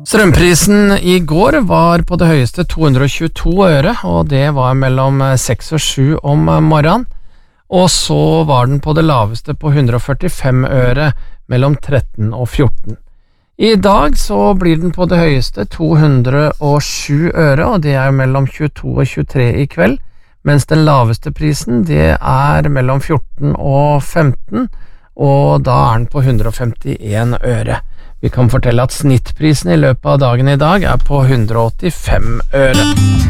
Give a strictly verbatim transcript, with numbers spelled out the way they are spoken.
Strømprisen i går var på det høyeste to hundre og tjueto øre, og det var mellom seks og sju om morgenen. Og så var den på det laveste på hundre og førtifem øre mellom tretten og fjorten. I dag så blir den på det høyeste to hundre og sju øre, og det er mellom tjueto og tjuetre i kveld, mens den laveste prisen det er mellom fjorten og femten, og da er den på hundre og femtien øre. Vi kan fortelle at snittprisen i løpet av dagen i dag er på hundre og åttifem øre.